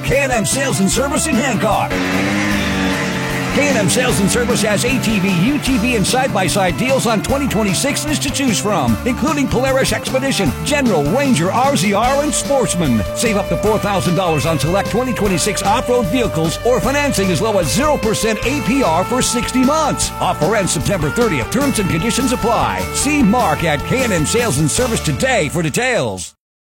K&M Sales and Service in Hancock. K&M Sales and Service has ATV, UTV, and side-by-side deals on 2026s to choose from, including Polaris Expedition, General, Ranger, RZR, and Sportsman. Save up to $4,000 on select 2026 off-road vehicles or financing as low as 0% APR for 60 months. Offer ends September 30th. Terms and conditions apply. See Mark at K&M Sales and Service today for details.